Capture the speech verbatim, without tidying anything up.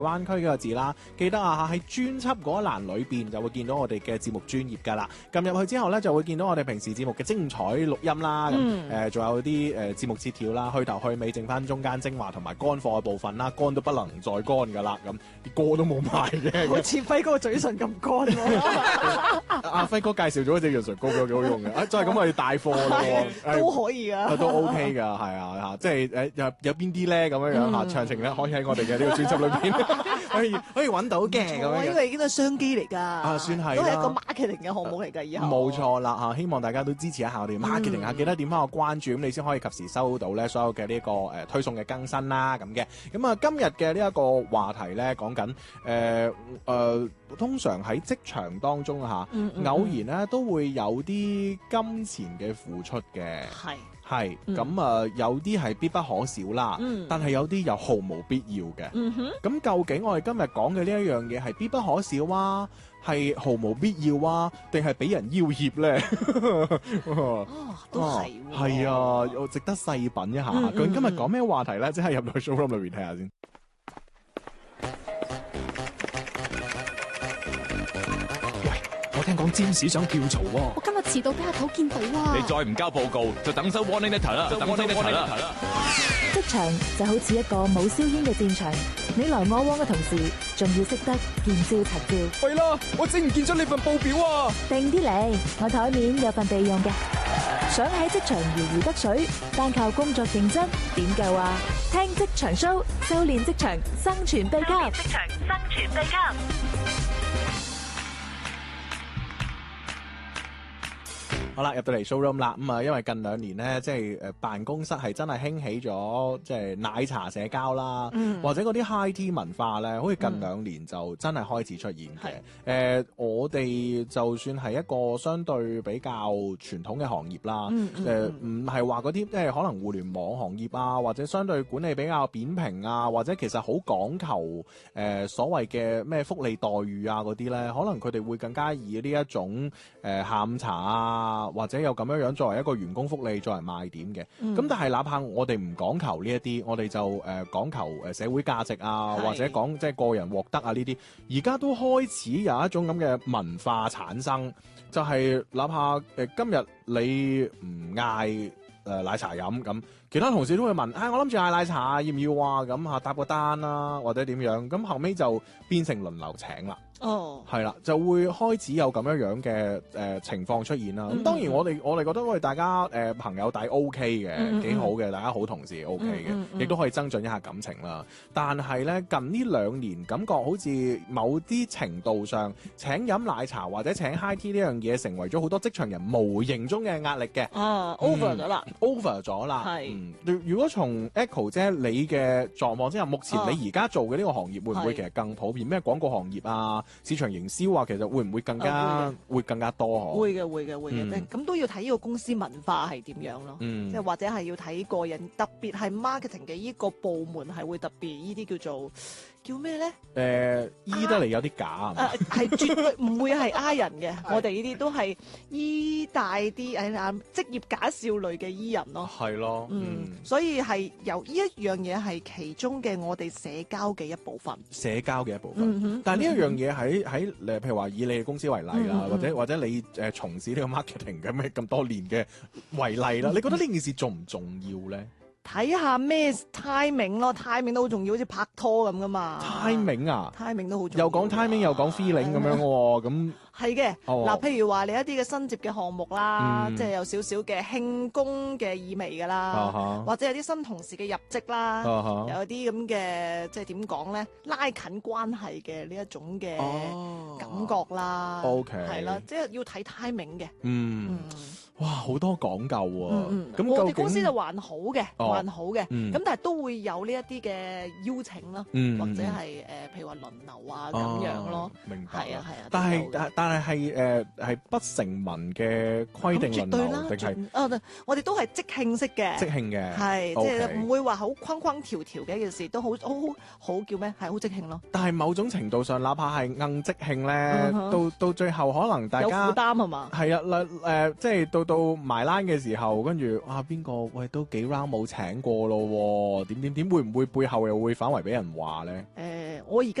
灣區嘅個字啦，記得啊喺專輯嗰一欄裏邊就會見到我哋嘅節目專頁噶啦。撳入去之後咧，就會見到我哋平時節目嘅精彩錄音啦，咁誒仲有啲誒節目節條啦，去頭去尾，剩翻中間精華同埋乾貨嘅部分啦，乾都不能再乾噶啦，咁啲歌都冇賣嘅。 好似輝哥嘴唇咁乾喎。 阿輝哥介紹咗隻潤唇膏俾我，幾好用嘅，啊就係咁我哋帶貨咯， 都可以啊， 都 OK 噶，係啊嚇，即係誒有有邊啲咧咁樣樣嚇，詳情咧可以喺我哋嘅呢個專輯裏邊。可以可以揾到嘅咁樣， 因為呢個係商機嚟㗎， 啊算係都係一個 marketing 嘅項目嚟㗎，以後冇錯啦嚇，希望大家都支持一下我哋 marketing 啊，記得點翻個關注，咁你先可以及時收到咧所有嘅呢個誒推送嘅更新啦咁嘅。咁啊今日嘅呢一個話題咧講緊誒誒，通常喺職場當中嚇，嗯嗯嗯偶然咧都會有啲金錢嘅付出嘅， 係。 係咁啊，有啲係必不可少啦，嗯、但係有啲又毫無必要嘅。咁、嗯、究竟我哋今日講嘅呢一樣嘢係必不可少啊，係毫無必要啊，定係俾人要挾咧？ 哦，都係喎。 係啊，又值得細品一下。究竟、嗯嗯、今日講咩話題咧？即係入到去 showroom 裏邊睇下先。 我聽講占士想跳槽喎， 我今日遲到俾阿頭見到啊！ 你再唔交報告，就等收 warning letter 啦，等收 warning letter 啦。 職場就好似一個冇硝煙嘅戰場，你來我往嘅同時，仲要識得見招拆招。 喂啦，我整唔見咗你份報表啊！ 定啲嚟，我台面有份備用嘅。想喺職場如魚得水，單靠工作認真點夠啊？聽職場 show， 修煉職場生存秘笈。職場生存秘笈。 好啦，入到嚟 showroom 啦，咁、嗯、啊，因為近兩年咧，即係誒辦公室係真係興起咗，即係奶茶社交啦，嗯、或者嗰啲 high tea 文化咧，好似近兩年就真係開始出現嘅。誒、嗯呃，我哋就算係一個相對比較傳統嘅行業啦，誒唔係話嗰啲即係可能互聯網行業啊，或者相對管理比較扁平啊，或者其實好講求誒、呃、所謂嘅咩福利待遇啊嗰啲咧，可能佢哋會更加以呢一種誒、呃、下午茶啊。或者有咁樣樣作為一個員工福利作為賣點嘅，咁、嗯、但係哪怕我哋唔講求呢一啲，我哋就誒、呃、講求誒社會價值啊，或者講即係個人獲得啊呢啲，而家都開始有一種咁嘅文化產生，就係、是、哪怕誒、呃、今日你唔嗌誒奶茶飲咁，其他同事都會問，唉、哎，我諗住嗌奶茶，要唔要啊？咁嚇搭個單啦，或者點樣？咁後尾就變成輪流請啦。哦，係啦，就會開始有咁樣樣嘅誒情況出現啦。咁、嗯、當然我哋我哋覺得我哋大家誒、呃、朋友底 O K 嘅，幾、嗯、好嘅，大家好同事 O K 嘅，亦、嗯嗯、都可以增進一下感情啦。但係咧近呢兩年，感覺好似某啲程度上請飲奶茶或者請 high tea 呢樣嘢，成為咗好多職場人無形中嘅壓力嘅。 啊 over 咗啦 ，over 咗啦。係、嗯，如果從 Echo 姐你嘅狀況之下，目前你而家做嘅呢個行業會唔會其實更普遍？咩廣告行業啊？市場營銷啊，其實會唔會更加、啊、會，會更加多嗬？ 會嘅，會嘅，會嘅。咁、嗯、都要睇呢個公司文化係點樣咯。 嗯， 即係或者係要睇個人，特別係 marketing 嘅呢個部門係會特別呢啲叫做叫咩咧？誒、 呃，醫得嚟有啲假。誒、啊， 係絕對唔會係呃人嘅。我哋呢啲都係醫大啲誒啊職業假笑類嘅醫人咯。 係咯，嗯。嗯所以係由呢一樣嘢係其中嘅我哋社交嘅一部分。 社交嘅一部分。嗯、但係呢一樣嘢喺喺誒，譬如話以你嘅公司為例啦、嗯，或者或者你誒從事呢個 marketing 咁嘅咁多年嘅為例啦、嗯，你覺得呢件事重唔重要咧？ 睇下咩 timing 咯 ，timing 都好重要，好似拍拖咁噶嘛。 timing 啊 ，timing 都好重要。 又講 timing 又講 feeling 咁樣喎，咁係嘅。嗱、 哦， 譬如話你一啲嘅新接嘅項目啦，嗯、即係有少少嘅慶功嘅意味噶啦、啊，或者有啲新同事嘅入職啦，啊、有啲咁嘅即係點講咧，拉近關係嘅呢一種嘅感覺啦。OK，係啦，即係要睇 timing 嘅。嗯。嗯哇，好多講究喎、啊！咁、嗯嗯、 我哋公司就還好嘅、哦，還好嘅。咁、嗯、但係都會有呢一啲嘅邀請啦、嗯，或者係誒、呃，譬如話輪流啊咁、哦、樣咯。明白。係啊係啊。但係但但係係誒係不成文嘅規定輪流定係？啊，我哋都係即興式嘅。即興嘅。係，即係唔會話好框框條條嘅一件事，都好好好叫咩？係好即興咯。但係某種程度上，哪怕係硬即興咧、嗯，到到最後可能大家有負擔係嘛？係啊，誒、呃，即係到。到埋單嘅時候，跟住啊邊個喂都幾 round 冇請過咯，點點點會唔會背後又會反為俾人話咧？誒、呃，我